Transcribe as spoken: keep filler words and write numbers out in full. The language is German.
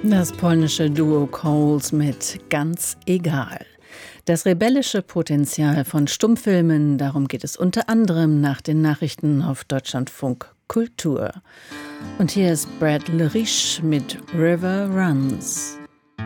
Das polnische Duo Coles mit Ganz egal. Das rebellische Potenzial von Stummfilmen, darum geht es unter anderem nach den Nachrichten auf Deutschlandfunk Kultur. Und hier ist Brad Le Riche mit River Runs.